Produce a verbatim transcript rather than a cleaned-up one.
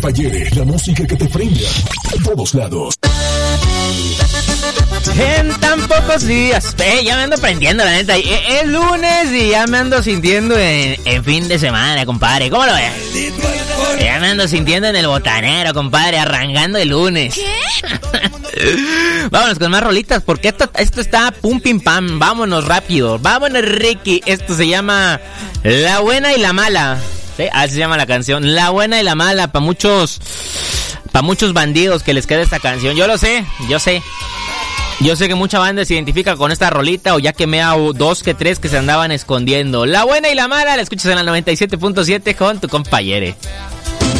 Compayere, la música que te prende a todos lados. En tan pocos días, eh, ya me ando prendiendo, la neta. Es lunes y ya me ando sintiendo en, en fin de semana, compadre. ¿Cómo lo ves? Ya me ando sintiendo en el botanero, compadre, arrancando el lunes. ¿Qué? Vámonos con más rolitas, porque esto, esto está pum pim pam. Vámonos rápido, vámonos Ricky. Esto se llama La Buena y la Mala. ¿Sí? Así se llama la canción, La Buena y la Mala. Para muchos, para muchos bandidos que les queda esta canción. Yo lo sé, yo sé. Yo sé que mucha banda se identifica con esta rolita, o ya quemé a dos que tres que se andaban escondiendo. La Buena y la Mala, la escuchas en la noventa y siete punto siete con tu Compayere.